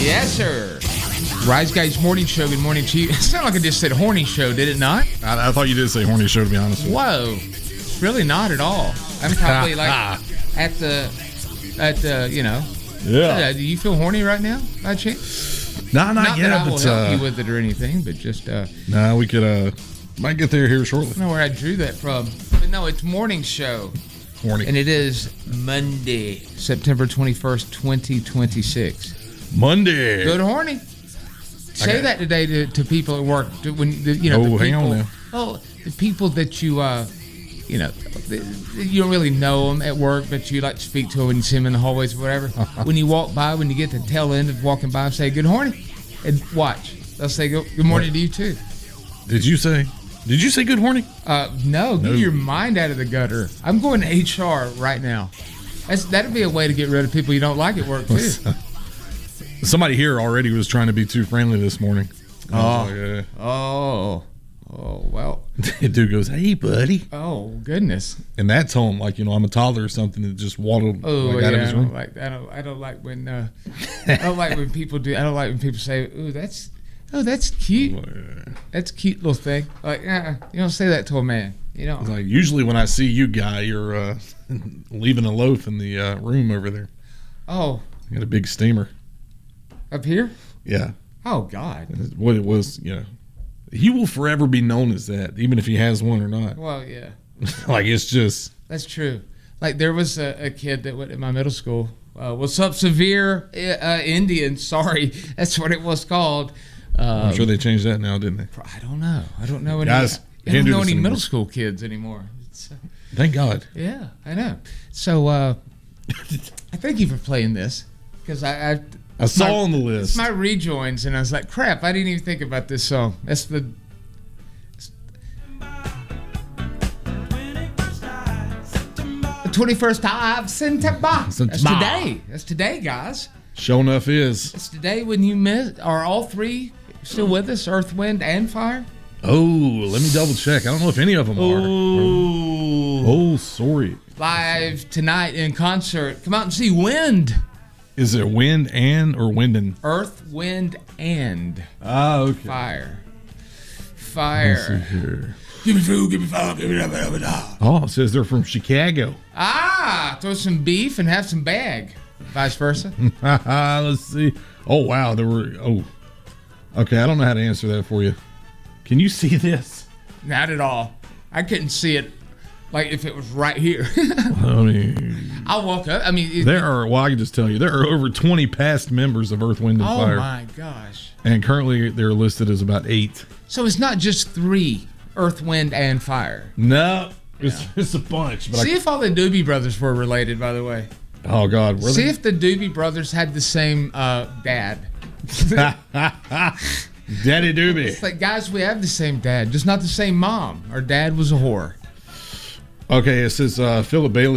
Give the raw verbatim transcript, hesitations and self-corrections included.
Yes, sir. Rise Guys Morning Show. Good morning to you. It sounded like I just said horny show, did it not? I, I thought you did say horny show, to be honest with you. Whoa. Really not at all. I'm probably like at the, at the, you know. Yeah. Uh, do you feel horny right now, by chance? No, not, not yet. That I will but, help uh, you with it or anything, but just. Uh, no, we could, uh, might get there here shortly. I don't know where I drew that from. But no, it's morning show. Horny. And it is Monday, September twenty-first, twenty twenty-six. Monday. Good horny. Say that today to, to people at work. To, when the, you know, oh, the hang people, on now. Oh, the people that you, uh, you know, you don't really know them at work, but you like to speak to them when you see them in the hallways or whatever. When you walk by, when you get to the tail end of walking by, say, good horny. And watch. They'll say, good morning what? to you, too. Did you say... Did you say good horny? Uh, no, no, get your mind out of the gutter. I'm going to H R right now. That's, that'd be a way to get rid of people you don't like at work, too. Somebody here already was trying to be too friendly this morning. Oh, like, uh, oh, oh, well. The dude goes, hey, buddy. Oh, goodness. And that's home, like, you know, I'm a toddler or something that just waddled oh, like, yeah, out of his I don't room. like, I don't, I don't like when, uh, I don't like when people do, I don't like when people say, ooh, that's, oh, that's cute. Oh, yeah. That's a cute little thing. Like, uh, you don't say that to a man. You know. Like, usually when I see you, guy, you're uh, leaving a loaf in the uh, room over there. Oh. You got a big steamer. Up here? Yeah. Oh, God. That's what it was, you know. He will forever be known as that, even if he has one or not. Well, yeah. Like, it's just. That's true. Like, there was a, a kid that went in my middle school. Uh, what's up, Severe uh, Indian? Sorry. That's what it was called. Um, I'm sure they changed that now, didn't they? I don't know. I don't know any. Guys, I don't do know any anymore. middle school kids anymore. It's, uh, Thank God. Yeah, I know. So uh, I thank you for playing this because I, I I saw my, on the list. It's my rejoins, and I was like, crap! I didn't even think about this song. That's the. The twenty-first of September. That's today. That's today, guys. Sure enough is. It's today when you miss. Are all three still with us? Earth, Wind, and Fire? Oh, let me double check. I don't know if any of them are. Oh, oh, sorry. Live tonight in concert. Come out and see Wind. Is it Wind and or Winden? Earth, Wind, and ah, okay. Fire. Fire. Let's see here. Give me food, give me fire, give me da, da, da, da. Oh, it says they're from Chicago. Ah, throw some beef and have some bag. Vice versa. Let's see. Oh, wow. There were. Oh, okay. I don't know how to answer that for you. Can you see this? Not at all. I couldn't see it like if it was right here. I mean, I'll walk up. I mean, it, there are, well, I can just tell you, there are over twenty past members of Earth, Wind, and oh Fire. Oh, my gosh. And currently they're listed as about eight. So it's not just three Earth, Wind, and Fire. No, it's, yeah. it's a bunch. But See I, if all the Doobie Brothers were related, by the way. Oh, God. See they? if the Doobie Brothers had the same uh, dad. Daddy Doobie. It's like, guys, we have the same dad, just not the same mom. Our dad was a whore. Okay, it says uh, Philip Bailey